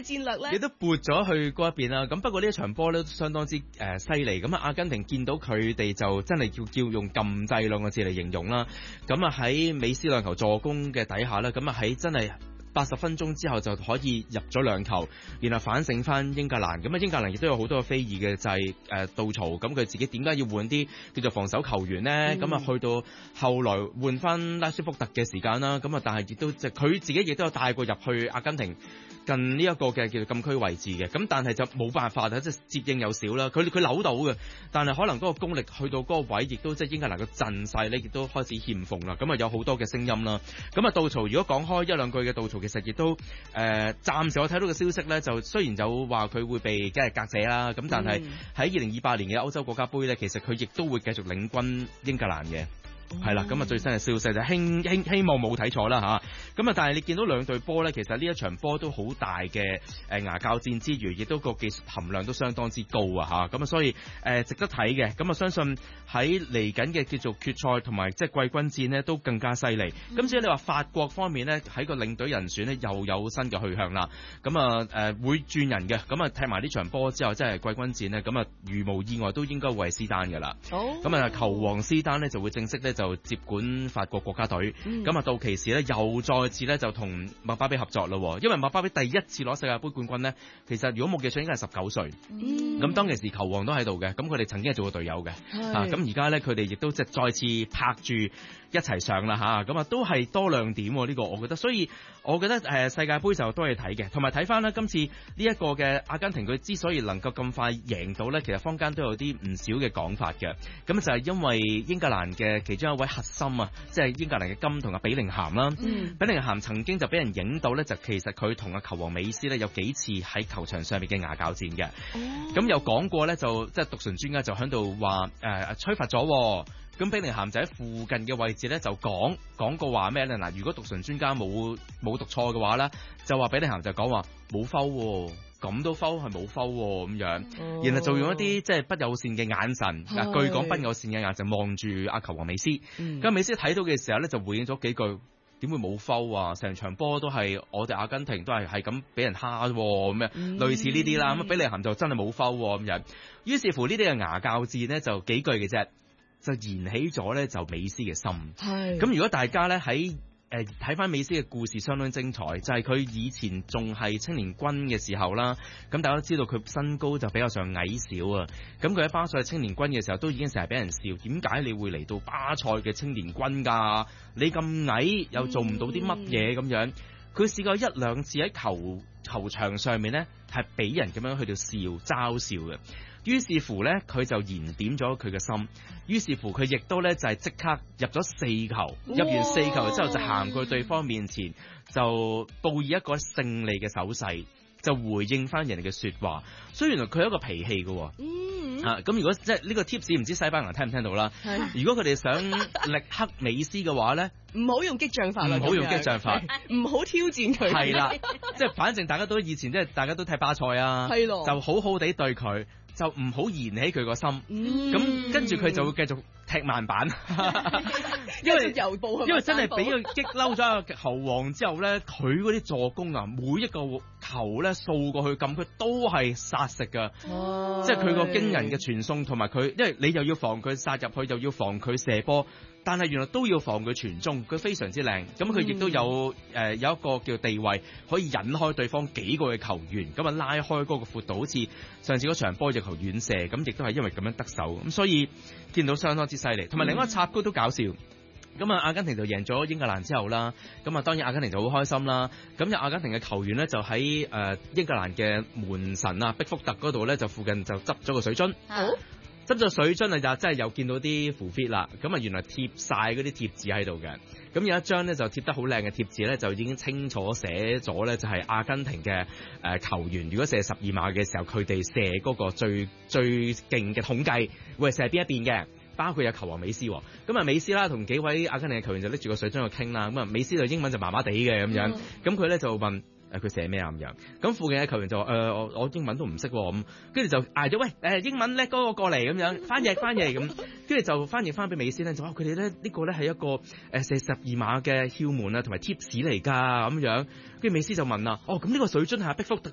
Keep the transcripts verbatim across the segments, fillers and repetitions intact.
戰略咧？ 亦都撥咗去嗰一邊啦。咁不過呢一場波咧都相當之誒犀利。咁、呃、啊，阿根廷見到佢哋就真係叫叫用禁制兩個字嚟形容啦。咁啊喺美斯兩球助攻嘅底下咧，咁啊喺真係八十分鐘之後就可以入咗兩球，然後反勝翻英格蘭。咁啊，英格蘭亦都有好多非議嘅，就係誒杜曹。咁佢自己點解要換啲叫做防守球員呢？咁啊、嗯，去到後來換翻拉舒福特嘅時間啦。咁啊，但係亦都即係佢自己亦都有帶過入去阿根廷近呢一個嘅叫做禁區位置嘅。咁但係就冇辦法啊，即係接應有少啦。佢佢扭到嘅，但係可能嗰個功力去到嗰個位，亦都即係英格蘭嘅陣勢咧，亦都開始欠奉啦。咁啊，有好多嘅聲音啦。咁啊，杜曹如果講開一兩句嘅杜曹。其實亦都誒，暫、呃、時我睇到嘅消息咧，就雖然有話佢會被即係革者啦，咁但係喺二零二八年嘅歐洲國家盃咧，其實佢亦都會繼續領軍英格蘭嘅。係啦，咁啊最新嘅消息就希希希望冇睇錯啦吓，咁啊但係你見到兩隊波咧，其實呢一場波都好大嘅誒牙較戰之餘，亦都個技術含量都相當之高啊吓，咁啊所以誒、呃、值得睇嘅，咁啊相信喺嚟緊嘅叫做決賽同埋即係季軍戰呢都更加犀利。咁至於你話法國方面呢，喺個領隊人選呢又有新嘅去向啦，咁啊誒會轉人嘅，咁啊踢埋呢場波之後即係季軍戰呢，咁啊如無意外都應該會係斯丹噶啦，咁啊球王斯丹呢就會正式咧就接管法國國家隊，咁啊、嗯、到期時咧又再次咧就同麥巴比合作咯，因為麥巴比第一次攞世界盃冠軍咧，其實如果冇記錯應該係十九歲，咁、嗯、當其時球王都喺度嘅，咁佢哋曾經係做過隊友嘅，啊咁而家咧佢哋亦都即係再次拍住一齊上啦吓，咁啊都係多亮點呢、這個，我覺得，所以我覺得誒、呃、世界盃就多嘢睇嘅，同埋睇翻咧今次呢一個嘅阿根廷佢之所以能夠咁快贏到咧，其實坊間都有啲唔少嘅講法嘅，咁就係因為英格蘭嘅其中一位核心啊，即係英格蘭嘅金同阿比寧咸啦。嗯、比寧咸曾經就俾人影到咧，就其實佢同阿球王美斯咧有幾次喺球場上面嘅牙較戰嘅。咁、哦、有講過咧，就即係讀唇專家就喺度話誒吹罰咗。咁比寧咸就喺附近嘅位置咧就講講過話咩咧？嗱，如果讀唇專家冇冇讀錯嘅話咧，就話比寧咸就講話冇 foul。咁都 foul 係冇 foul 咁樣，哦、然後就用一啲即係不友善嘅眼神，嗱據講不友善嘅眼神望住阿球王美斯。咁、嗯、美斯睇到嘅時候咧，就回應咗幾句，點會冇 foul 啊？成場波都係我哋阿根廷都係係咁俾人蝦咁樣，嗯、類似呢啲啦。咁比利咸就真係冇 foul 咁樣。於是乎呢啲嘅牙較戰呢，就幾句嘅啫，就燃起咗咧就美斯嘅心。係咁，如果大家咧喺誒睇翻美斯嘅故事相當精彩，就係、是、佢以前仲係青年軍嘅時候啦。咁大家都知道佢身高就比較上矮小啊。咁佢喺巴塞青年軍嘅時候都已經成日俾人笑，點解你會嚟到巴塞嘅青年軍㗎？你咁矮又做唔到啲乜嘢咁樣？佢試過一兩次喺球球場上面呢，係俾人咁樣去到笑嘲笑嘅。於是乎呢，佢就燃點咗佢嘅心。於是乎，佢亦都呢，就係、是、即刻入咗四球，入完四球之後就行過對方面前，就報以一個勝利嘅手勢，就回應翻人哋嘅說話。所以原來佢有一個脾氣嘅。嗯，啊，咁如果即係呢個 tips 唔知西班牙聽唔聽到啦？係。如果佢哋想力克美斯嘅話呢，唔好用激將法啦，唔好用激將法，唔好挑戰佢。係啦，即係反正大家都以前即係大家都踢巴塞啊，係咯，就好好地對佢。就唔好燃起佢個心，咁、嗯、跟住佢就會繼續踢慢板，因為因為真係俾佢激嬲咗球王之後咧，佢嗰啲助攻啊，每一個球咧掃過去撳佢都係殺食噶，哎、即係佢個驚人嘅傳送同埋佢，因為你又要防佢殺入去，又要防佢射波。但係原來都要防佢傳中，佢非常之靚，咁佢亦都有誒、呃、有一個叫地位，可以引開對方幾個嘅球員，咁啊拉開嗰個闊度，好似上次嗰場波隻球遠射，咁亦都係因為咁樣得手，咁所以見到相當之犀利。同埋另一個插曲都搞笑，咁啊阿根廷就贏咗英格蘭之後啦，咁啊當然阿根廷就好開心啦，咁有阿根廷嘅球員呢，就喺誒、呃、英格蘭嘅門神啊碧福特嗰度呢，就附近就執咗個水樽。好。執咗水樽啊，就真係又見到啲符 fit 啦。咁啊，原來貼晒嗰啲貼紙喺度嘅。咁有一張咧就貼得好靚嘅貼紙咧，就已經清楚寫咗咧，就係阿根廷嘅誒球員，如果射十二碼嘅時候，佢哋射嗰個最最勁嘅統計會係射邊一邊嘅，包括有球王美斯。咁啊，美斯啦同幾位阿根廷嘅球員就拎住個水樽去傾啦。咁啊，美斯就英文就麻麻地嘅咁樣。咁佢咧就問。誒佢寫咩啊咁樣？咁附近嘅球員就話：誒、呃、我我英文都唔識喎咁，跟住就嗌咗喂誒英文叻嗰個過嚟咁樣翻譯翻譯咁，跟住就翻譯翻俾美斯咧，就話佢哋咧呢個咧係一個誒射十二碼嘅竅門啊，同埋貼士嚟㗎咁樣。跟住美斯就問啦：哦咁呢個水樽係碧福特㗎？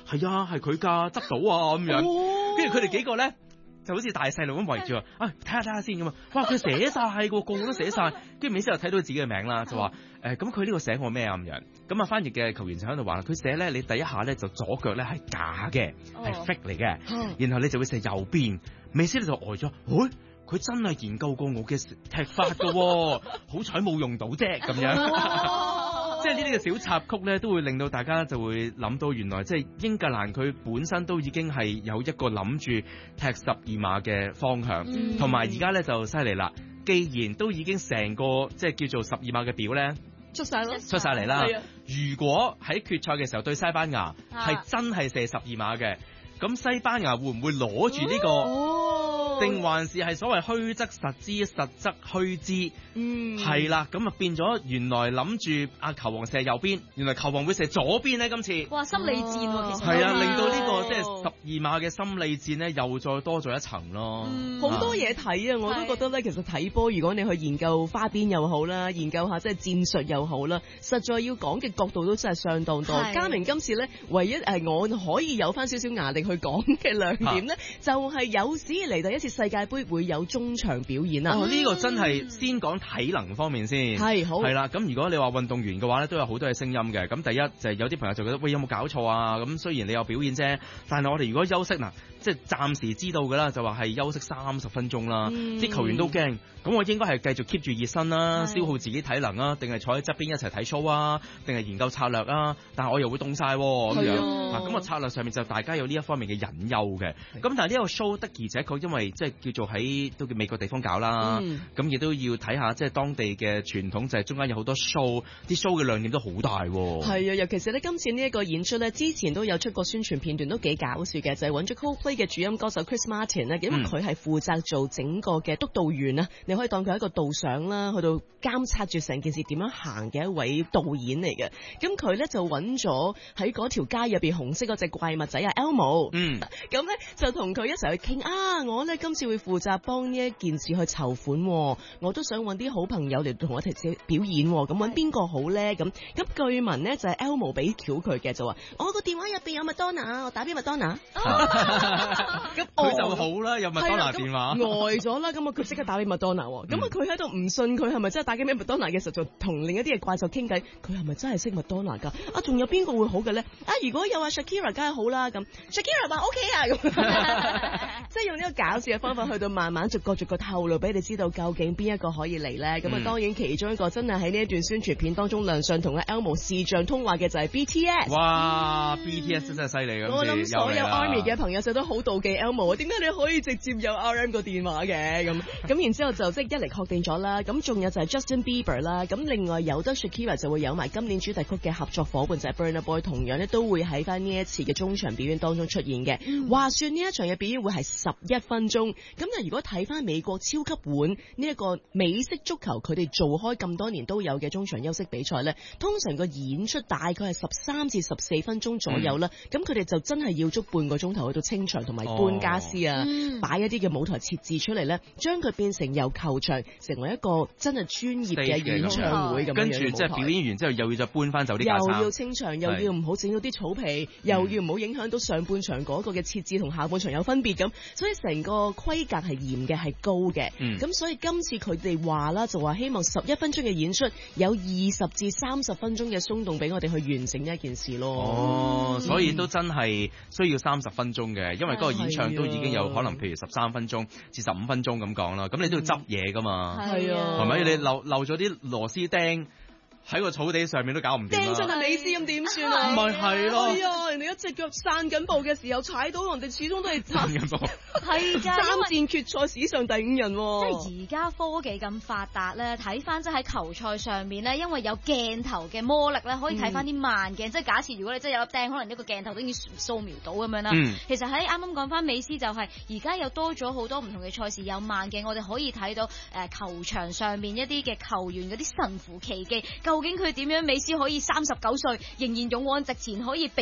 係啊，係佢㗎，執到啊咁樣。跟住佢哋幾個咧。就好似大細路咁圍住啊！啊，睇下睇下先咁啊！哇，佢寫晒喎，個個都寫晒。跟住美斯就睇到自己嘅名啦，就話誒，咁佢呢個寫我咩啊咁樣？咁啊，翻譯嘅球員就喺度話啦，佢寫咧，你第一下咧就左腳咧係假嘅，係 fake 嚟嘅，然後你就會寫右邊。美斯咧就呆咗，喂，佢真係研究過我嘅踢法㗎喎，好彩冇用到啫咁樣。即係呢啲嘅小插曲咧，都會令到大家就會諗到，原來即係英格蘭佢本身都已經係有一個諗住踢十二碼嘅方向，同埋而家咧就犀利啦。既然都已經成個即係叫做十二碼嘅表咧出晒咯， 出晒嚟啦。如果喺決賽嘅時候對西班牙係、啊、真係射十二碼嘅，咁西班牙會唔會攞住呢個？哦，定還是係所謂虛則實之，實則虛之？嗯，係啦，咁啊變咗原來諗住阿球王射右邊，原來球王會射左邊咧。今次哇，心理戰喎、啊，其實係啊，令到呢、這個即係十二碼嘅心理戰咧，又再多咗一層咯。好、 嗯啊、多嘢睇啊！我都覺得咧，其實睇波，如果你去研究花邊又好啦，研究下即係戰術又好啦，實在要講嘅角度都真係相當多。嘉明今次咧，唯一誒我可以有翻少少壓力去講嘅亮點咧、啊，就係、是、有史以嚟第一次世界盃會有中場表演啊！ 哦，呢、這個真係先講體能方面先， 係好係啦。咁如果你話運動員嘅話咧，都有好多嘅聲音嘅。咁第一就係、是、有啲朋友就覺得喂，有冇搞錯啊？咁雖然你有表演啫，但係我哋如果休息嗱，即係暫時知道㗎啦，就話係休息三十分鐘啦。啲、嗯、球員都驚，咁我應該係繼續 keep 住熱身啦，消耗自己體能啊，定係坐喺側邊一齊睇 show 啊，定係研究策略啊？但係我又會凍晒咁樣，咁個策略上面就大家有呢一方面嘅隱憂嘅。咁但係呢個 show 得而且確因為即係叫做喺都叫美國地方搞啦，咁、嗯、亦都要睇下即係當地嘅傳統，就係中間有好多 show， 啲 show 嘅量點都好大。 係啊，尤其是咧今次呢一個演出咧，之前都有出過宣傳片段，都幾搞笑嘅，就係揾咗 Coldplay 嘅主音歌手 Chris Martin 咧，因為佢係負責做整個嘅督導員啊、嗯，你可以當佢係一個導賞啦，去到監察住成件事點樣行嘅一位導演嚟嘅。咁佢咧就揾咗喺嗰條街入邊紅色嗰隻怪物仔啊 Elmo， 嗯，咁咧就同佢一齊去傾啊，我咧今次會負責幫呢一件事去籌款，我都想揾啲好朋友嚟同我一齊表演，咁揾邊個好咧？咁咁據聞咧就係 Elmo 俾橋佢嘅，就話我個電話入邊有麥當娜，我打俾麥當娜，咁佢就好啦，有麥當娜電話， 呆咗啦，咁啊佢即刻打俾麥當娜，咁啊佢喺度唔信佢係咪真係打緊俾麥當娜嘅時候，就同另一啲嘅怪獸傾偈，佢係咪真係識麥當娜噶？啊，仲有邊個會好嘅咧？啊，如果有阿 Shakira 梗係好啦，咁 Shakira 話 OK 啊，咁即係用呢個搞笑嘅方法去到慢慢逐個逐個透露俾你知道究竟邊一個可以嚟咧。咁啊，當然其中一個真係喺呢一段宣傳片當中亮相同阿 Elmo 視像通話嘅就係 B T S。 哇、嗯、，B T S 真係犀利， 我諗所有 Army 嘅朋友就都好妒忌 Elmo 啊！點解你可以直接有 R M 個電話嘅？咁咁然之後就即係一嚟確定咗啦。咁仲有就係 Justin Bieber 啦。咁另外有得 Shakira 就會有埋今年主題曲嘅合作伙伴就係 Burna Boy， 同樣咧都會喺翻呢一次嘅中場表演當中出現嘅。嗯、話說呢一場嘅表演會係十一分鐘。咁但如果睇翻美國超級碗呢一個美式足球，佢哋做開咁多年都有嘅中場休息比賽咧，通常個演出大概係十三至十四分鐘左右啦。咁佢哋就真係要足半個鐘頭去到清場同埋搬家私啊，擺、哦、一啲嘅舞台設置出嚟咧，將佢變成由球場成為一個真係專業嘅演唱會咁樣。跟住即係表演完之後又要再搬翻走啲架撐， 又要清場，又要唔好整到啲草皮，又要唔好影響到上半場嗰個嘅設置同下半場有分別咁，所以成個規格係嚴嘅，係高嘅。咁、嗯、所以今次佢哋話啦，就話希望十一分鐘嘅演出有二十至三十分鐘嘅鬆動俾我哋去完成呢一件事咯。 哦，嗯、所以都真係需要三十分鐘嘅，因為嗰個演唱都已經有可能譬如十三分鐘至十五分鐘咁講啦。咁你都要執嘢噶嘛？係啊，係咪？你漏漏咗啲螺絲釘喺個草地上面都搞唔掂， 釘出係美斯咁點算啊？ 咪係咯， 係啊！人哋一隻腳散緊步嘅時候踩到人哋，始終都係散緊步。係㗎，三戰決賽史上第五人喎。 即係而家科技咁發達咧，睇翻即係喺球賽上面咧，因為有鏡頭嘅魔力咧，可以睇翻啲慢鏡。嗯、即係假設如果你真係有粒釘，可能一個鏡頭都已經掃描到咁樣啦。嗯、其實喺啱啱講翻美斯就係而家又多咗好多唔同嘅賽事有慢鏡，我哋可以睇到誒、呃、球場上面一啲嘅球員嗰啲神乎其技。究竟佢點樣？美斯可以三十九歲仍然勇往直前，可以避過咗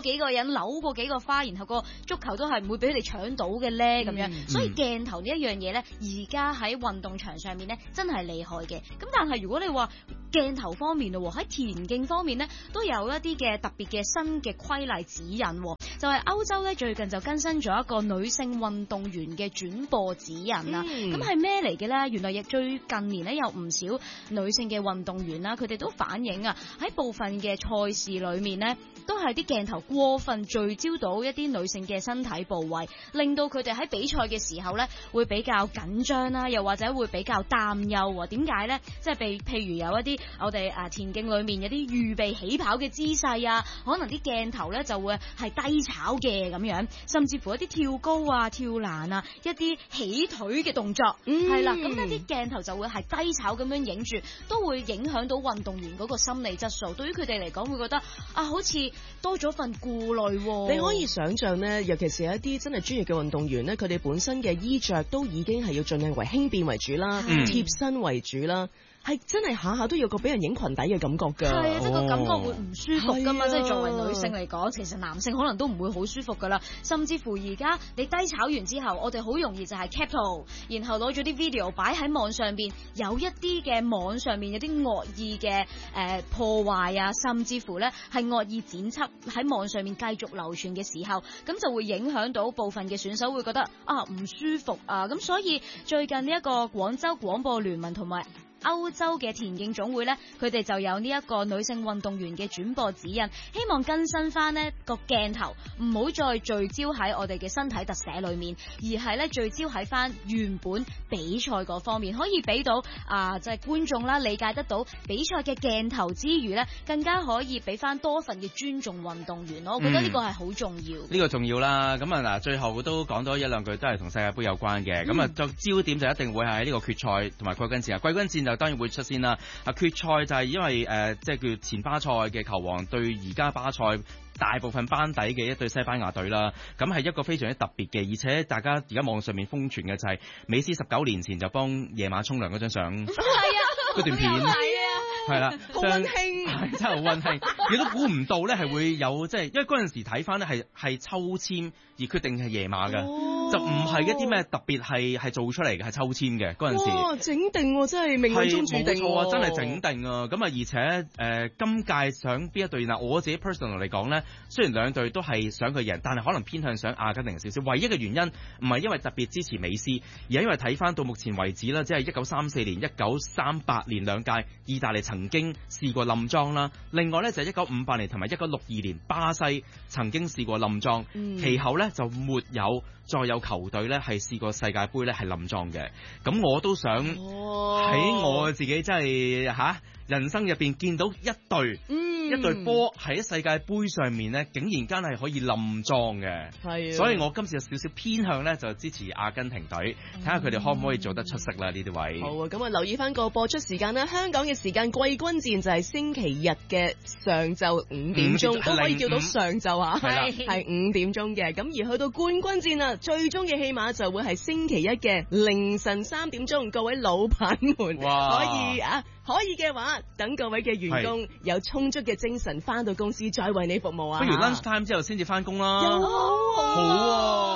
咗幾個人，扭過幾個花，然後個足球都係唔會俾佢哋搶到嘅咧咁樣。 嗯、 所以鏡頭呢一樣嘢咧，而家喺運動場上面咧真係厲害嘅。咁但係如果你話鏡頭方面咯，喺田徑方面咧都有一啲嘅特別嘅新嘅規例指引，就係、是、歐洲咧最近就更新咗一個女性運動員嘅轉播指引啦。咁係咩嚟嘅咧？原來亦最近年咧有唔少女性嘅運動員啦，佢哋都反映啊喺部分嘅賽事裏面咧，都係啲鏡頭過分聚焦到一啲女性嘅身體部位，令到佢哋喺比賽嘅時候咧會比較緊張啦，又或者會比較擔憂。點解咧？即係譬譬如有一啲我哋誒田徑裏面有啲預備起跑嘅姿勢啊，可能啲鏡頭咧就會係低炒嘅咁樣，甚至乎一啲跳高啊、跳欄啊、一啲起腿嘅動作，係、嗯、啦，咁一啲鏡頭就會係低炒咁樣影住，都會影響到運動員嗰個心理質素。對於佢哋嚟講，會覺得啊，好似多咗份顧慮。你可以想象呢，尤其是有一啲真係專業嘅運動員呢，佢哋本身嘅衣着都已經係要盡量為輕便為主啦，貼、嗯、身為主啦。係真係下下都有個俾人影裙底嘅感覺㗎，係啊，即係個感覺會唔舒服㗎嘛，即係作為女性嚟講，其實男性可能都唔會好舒服㗎啦。甚至乎而家你低炒完之後，我哋好容易就係 cap 圖，然後攞咗啲 video 擺喺網上邊，有一啲嘅網上面有啲惡意嘅誒、呃、破壞啊，甚至乎咧係惡意剪輯喺網上面繼續流傳嘅時候，咁就會影響到部分嘅選手會覺得啊唔舒服啊，咁所以最近呢一個廣州廣播聯盟同埋歐洲嘅田徑總會呢，佢哋就有呢一個女性運動員嘅轉播指引，希望更新翻呢個鏡頭，唔好再聚焦喺我哋嘅身體特寫裏面，而係咧聚焦喺翻原本比賽嗰方面，可以俾到啊，就係觀眾啦理解得到比賽嘅鏡頭之餘呢，更加可以俾翻多份嘅尊重運動員咯。我覺得呢個係好重要。呢、 嗯呢個重要啦。咁啊嗱，最後都講多一兩句，都係同世界盃有關嘅。咁、嗯、啊，就焦點就一定會係喺呢個決賽同埋季軍戰啊。季軍戰就當然會出先啦。啊，決賽就係因為誒、呃，即係叫前巴塞嘅球王對而家巴塞大部分班底嘅一隊西班牙隊啦。咁係一個非常之特別嘅，而且大家而家網上面瘋傳嘅就係美斯十九年前就幫夜晚沖涼嗰張相，係啊，嗰段片係啊，係啦， 好溫馨， 係真係好溫馨。你都估唔到咧，係會有即係，因為嗰陣時睇翻咧係係抽籤而決定係夜馬嘅。哦就唔係一啲咩特別係係做出嚟嘅，係抽籤嘅嗰陣時。哇！ 整定喎、啊，真係命運中注定喎、啊， 真係整定啊！咁啊，而且誒、呃，今屆想邊一隊嗱？我自己 personal 嚟講咧，雖然兩隊都係想佢贏，但係可能偏向想阿根廷少少。唯一嘅原因唔係因為特別支持美斯，而係因為睇翻到目前為止啦，即係一九三四年、一九三八年兩屆，意大利曾經試過冧莊啦。另外咧就係一九五八年同埋一九六二年，巴西曾經試過冧莊、嗯，其後咧就沒有再有球隊咧係試過世界盃咧係冧莊嘅。咁我都想喺我自己真係嚇人生入邊見到一隊、嗯、一隊波喺世界盃上面咧，竟然間係可以冧莊嘅。係，所以我今次有少少偏向咧，就支持阿根廷隊，睇下佢哋可唔可以做得出色啦呢啲位。好啊，咁啊留意翻個播出時間啦。香港嘅時間季軍戰就係星期日嘅上晝五點鐘，都可以叫到上晝啊，係係五點鐘嘅。咁而去到冠軍戰啊，最終嘅戲碼就會係星期一嘅凌晨三點鐘。各位老闆們可以啊，可以嘅話，等各位嘅員工有充足嘅精神翻到公司再為你服務啊。不如 lunch time 之後先至翻工啦。好啊。